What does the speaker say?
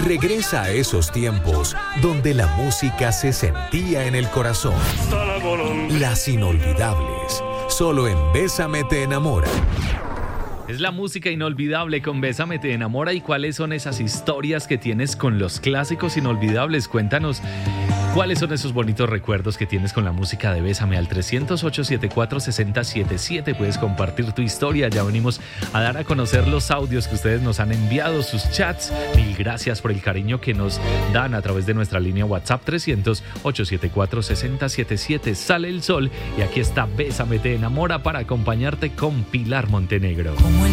Regresa a esos tiempos donde la música se sentía en el corazón. Las inolvidables, solo en Bésame te enamora. Es la música inolvidable con Bésame te enamora. ¿Y cuáles son esas historias que tienes con los clásicos inolvidables? Cuéntanos cuáles son esos bonitos recuerdos que tienes con la música de Bésame. Al 300-874-6077 puedes compartir tu historia. Ya venimos a dar a conocer los audios que ustedes nos han enviado, sus chats. Mil gracias por el cariño que nos dan a través de nuestra línea WhatsApp 300-874-6077. Sale el sol y aquí está Bésame te enamora para acompañarte con Pilar Montenegro.